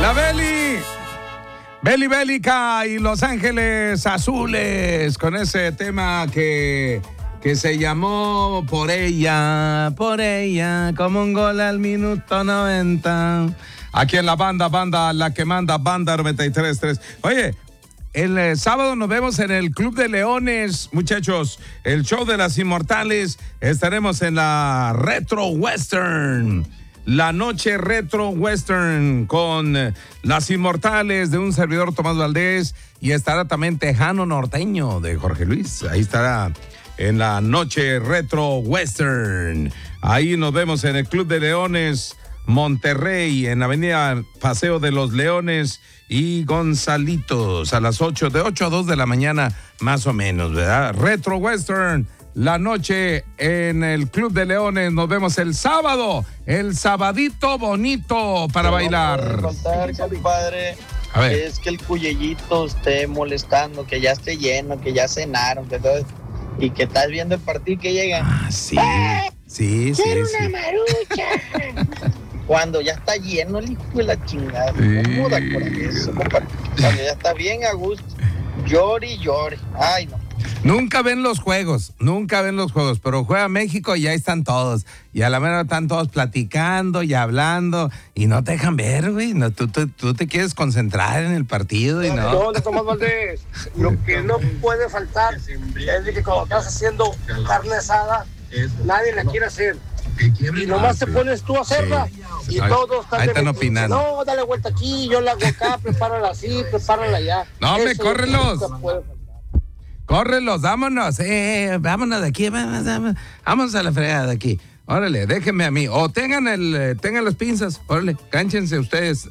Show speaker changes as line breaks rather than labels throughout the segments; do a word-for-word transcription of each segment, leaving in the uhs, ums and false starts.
La Beli. Beli Bélica y Los Ángeles Azules con ese tema que, que se llamó Por ella, por ella, como un gol al minuto noventa. Aquí en la banda, banda, la que manda, banda noventa y tres punto tres. Oye, el eh, sábado nos vemos en el Club de Leones, muchachos. El show de las Inmortales. Estaremos en la Retro Western. La noche Retro Western con eh, las Inmortales de un servidor Tomás Valdés. Y estará también Tejano Norteño de Jorge Luis. Ahí estará en la noche Retro Western. Ahí nos vemos en el Club de Leones Monterrey, en la avenida Paseo de los Leones y Gonzalitos, a las ocho, de ocho a dos de la mañana, más o menos, ¿verdad? Retro Western, la noche en el Club de Leones. Nos vemos el sábado, el sabadito bonito para no bailar.
No contar, compadre,
a ver.
Es que el cuyellito esté molestando, que ya esté lleno, que ya cenaron, que todo, y que estás viendo el partido que llega.
Ah, sí, sí, sí.
¡Quiero
sí.
una marucha! Cuando ya está lleno el hijo de la chingada,
Sí.
¿cómo da coraje eso, compadre? Cuando ya está bien a gusto, llore y llore. Ay, no.
Nunca ven los juegos, nunca ven los juegos, pero juega México y ahí están todos. Y a la mera están todos platicando y hablando y no te dejan ver, güey. No, tú, tú, tú te quieres concentrar en el partido y no.
No, de Tomás Valdés, lo que no puede faltar es de que cuando estás haciendo carne asada, nadie la quiere hacer. Y nomás te pones tú a hacerla
Sí.
y
Ahí-
todos están
ahí
de
están
metiche.
opinando.
No, dale vuelta aquí, yo la hago acá, prepárala así, prepárala allá.
No, hombre,
Eso es lo que
córrelos.
nunca puede faltar.
Córrelos, vámonos, eh, vámonos de aquí, vámonos, vámonos, vámonos a la fregada de aquí. Órale, déjenme a mí. O tengan el, eh, tengan las pinzas, órale, cánchense ustedes.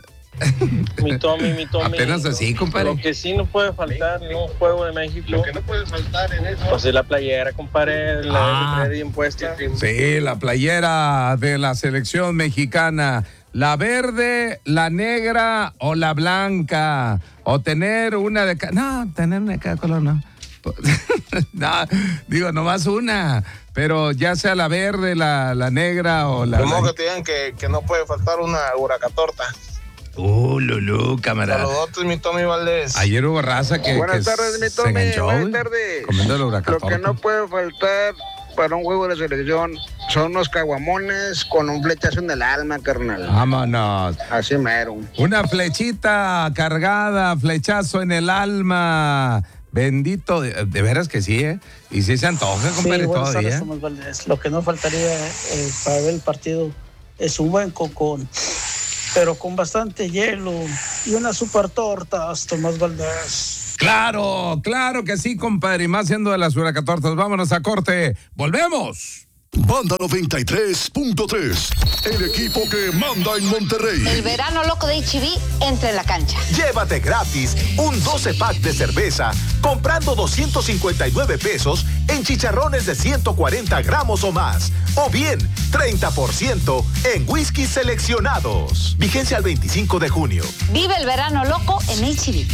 Mi Tommy, mi Tommy.
Apenas así, compadre.
Lo que sí no puede faltar en un juego de México.
Lo que no puede faltar en eso.
Pues es la playera, compadre, la
Ah.
debe traer impuesta.
Sí, la playera de la selección mexicana. La verde, la negra o la blanca. O tener una de cada... No, tener una de cada color, no. No, digo, nomás una. Pero ya sea la verde, la, la negra o la...
Como que
blanca.
te digan que, que no puede faltar una huracatorta.
Uh, Lulú, camarada.
Saludotes, mi Tommy Valdés.
Ayer hubo raza que,
Buenas
que
tardes, mi
se
Tommy.
enganchó,
Buenas
güey,
tardes.
comiendo el
Lo
huracatorta.
que no puede faltar para un juego de selección son unos caguamones con un flechazo en el alma, carnal.
Vámonos.
Así mero.
Una flechita cargada, flechazo en el alma. Bendito, de, de veras que sí, ¿eh? Y sí se antoja, compadre,
Sí, buenas tardes,
todavía.
Tomás Valdés. Lo que no faltaría eh, para ver el partido es un buen cocón, pero con bastante hielo y unas super tortas, Tomás Valdés.
Claro, claro que sí, compadre. Y más siendo de las huracatortas. Vámonos a corte. ¡Volvemos!
Banda noventa y tres punto tres, el equipo que manda en Monterrey.
El verano loco de H E B entra en la cancha.
Llévate gratis un doce pack de cerveza comprando doscientos cincuenta y nueve pesos en chicharrones de ciento cuarenta gramos o más. O bien, treinta por ciento en whisky seleccionados. Vigencia al veinticinco de junio.
Vive el verano loco en H E B.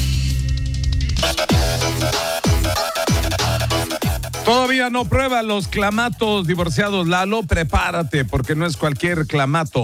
Todavía no prueba los clamatos divorciados, Lalo. Prepárate, porque no es cualquier clamato.